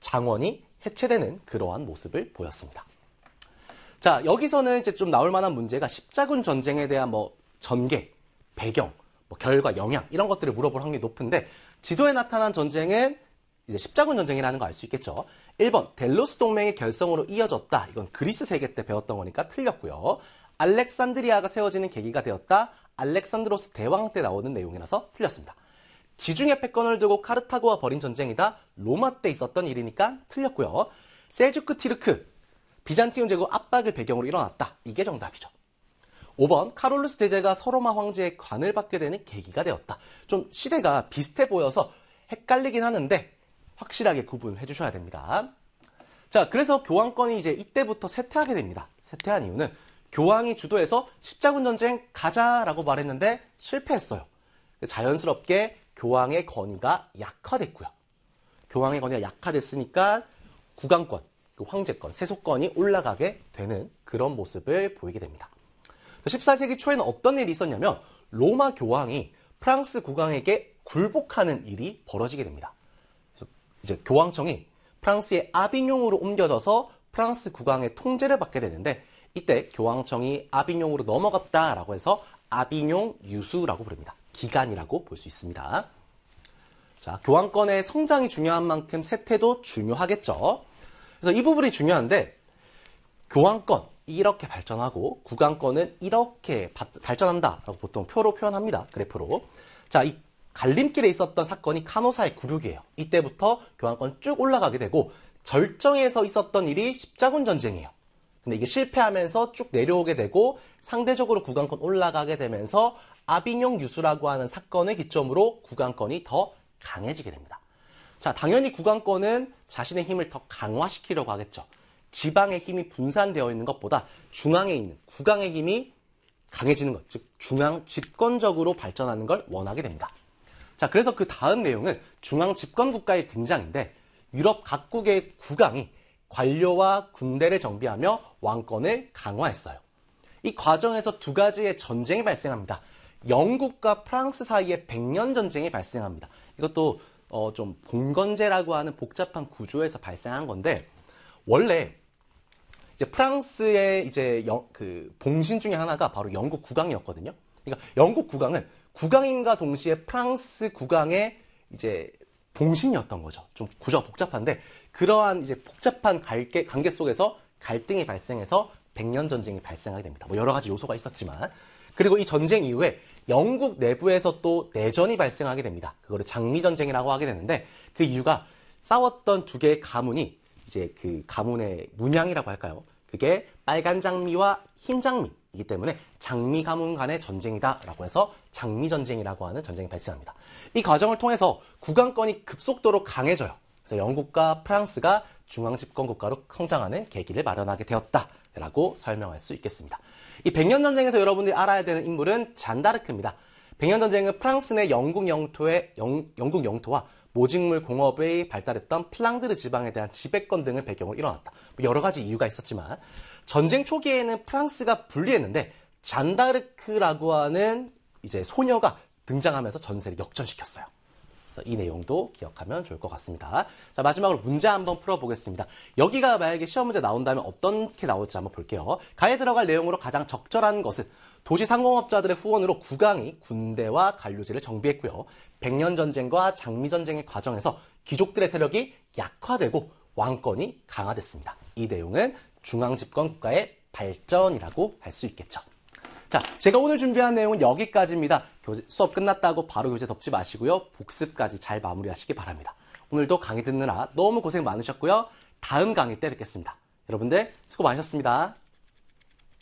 장원이 해체되는 그러한 모습을 보였습니다. 자, 여기서는 이제 좀 나올 만한 문제가 십자군 전쟁에 대한 전개, 배경, 결과, 영향 이런 것들을 물어볼 확률이 높은데 지도에 나타난 전쟁은 이제 십자군 전쟁이라는 거 알 수 있겠죠. 1번 델로스 동맹의 결성으로 이어졌다. 이건 그리스 세계 때 배웠던 거니까 틀렸고요. 알렉산드리아가 세워지는 계기가 되었다. 알렉산드로스 대왕 때 나오는 내용이라서 틀렸습니다. 지중해 패권을 두고 카르타고와 벌인 전쟁이다. 로마 때 있었던 일이니까 틀렸고요. 셀주크 티르크, 비잔티움 제국 압박을 배경으로 일어났다. 이게 정답이죠. 5번 카롤루스 대제가 서로마 황제의 관을 받게 되는 계기가 되었다. 좀 시대가 비슷해 보여서 헷갈리긴 하는데 확실하게 구분해 주셔야 됩니다. 자, 그래서 교황권이 이제 이때부터 쇠퇴하게 됩니다. 쇠퇴한 이유는 교황이 주도해서 십자군 전쟁 가자라고 말했는데 실패했어요. 자연스럽게 교황의 권위가 약화됐고요. 교황의 권위가 약화됐으니까 국왕권, 황제권, 세속권이 올라가게 되는 그런 모습을 보이게 됩니다. 14세기 초에는 어떤 일이 있었냐면 로마 교황이 프랑스 국왕에게 굴복하는 일이 벌어지게 됩니다. 그래서 이제 교황청이 프랑스의 아비뇽으로 옮겨져서 프랑스 국왕의 통제를 받게 되는데 이때 교황청이 아비뇽으로 넘어갔다라고 해서 아비뇽 유수라고 부릅니다. 기간이라고 볼 수 있습니다. 자, 교황권의 성장이 중요한 만큼 쇠퇴도 중요하겠죠. 그래서 이 부분이 중요한데 교황권 이렇게 발전하고 국왕권은 이렇게 발전한다라고 보통 표로 표현합니다. 그래프로. 자, 이 갈림길에 있었던 사건이 카노사의 굴욕이에요. 이때부터 교황권 쭉 올라가게 되고 절정에서 있었던 일이 십자군 전쟁이에요. 근데 이게 실패하면서 쭉 내려오게 되고 상대적으로 국왕권 올라가게 되면서 아비뇽 유수라고 하는 사건을 기점으로 국왕권이 더 강해지게 됩니다. 자, 당연히 국왕권은 자신의 힘을 더 강화시키려고 하겠죠. 지방의 힘이 분산되어 있는 것보다 중앙에 있는 국왕의 힘이 강해지는 것, 즉 중앙 집권적으로 발전하는 걸 원하게 됩니다. 자, 그래서 그 다음 내용은 중앙 집권 국가의 등장인데 유럽 각국의 국왕이 관료와 군대를 정비하며 왕권을 강화했어요. 이 과정에서 두 가지의 전쟁이 발생합니다. 영국과 프랑스 사이에 100년 전쟁이 발생합니다. 이것도 좀 봉건제라고 하는 복잡한 구조에서 발생한 건데 원래 이제 프랑스의 이제 그 봉신 중에 하나가 바로 영국 국왕이었거든요. 그러니까 영국 국왕은 국왕인과 동시에 프랑스 국왕의 이제 봉신이었던 거죠. 좀 구조가 복잡한데 그러한 이제 복잡한 관계 속에서 갈등이 발생해서 100년 전쟁이 발생하게 됩니다. 여러 가지 요소가 있었지만 그리고 이 전쟁 이후에 영국 내부에서 또 내전이 발생하게 됩니다. 그거를 장미전쟁이라고 하게 되는데 그 이유가 싸웠던 두 개의 가문이 이제 그 가문의 문양이라고 할까요? 그게 빨간 장미와 흰 장미이기 때문에 장미 가문 간의 전쟁이다라고 해서 장미전쟁이라고 하는 전쟁이 발생합니다. 이 과정을 통해서 국왕권이 급속도로 강해져요. 그래서 영국과 프랑스가 중앙집권 국가로 성장하는 계기를 마련하게 되었다라고 설명할 수 있겠습니다. 이 100년 전쟁에서 여러분들이 알아야 되는 인물은 잔다르크입니다. 100년 전쟁은 프랑스 내 영국 영토와 모직물 공업이 발달했던 플랑드르 지방에 대한 지배권 등을 배경으로 일어났다. 여러 가지 이유가 있었지만 전쟁 초기에는 프랑스가 불리했는데 잔다르크라고 하는 이제 소녀가 등장하면서 전세를 역전시켰어요. 그래서 이 내용도 기억하면 좋을 것 같습니다. 자, 마지막으로 문제 한번 풀어보겠습니다. 여기가 만약에 시험 문제 나온다면 어떻게 나올지 한번 볼게요. 가에 들어갈 내용으로 가장 적절한 것은 도시 상공업자들의 후원으로 국왕이 군대와 관료제를 정비했고요. 100년 전쟁과 장미전쟁의 과정에서 귀족들의 세력이 약화되고 왕권이 강화됐습니다. 이 내용은 중앙집권 국가의 발전이라고 할 수 있겠죠. 자, 제가 오늘 준비한 내용은 여기까지입니다. 수업 끝났다고 바로 교재 덮지 마시고요. 복습까지 잘 마무리하시기 바랍니다. 오늘도 강의 듣느라 너무 고생 많으셨고요. 다음 강의 때 뵙겠습니다. 여러분들 수고 많으셨습니다.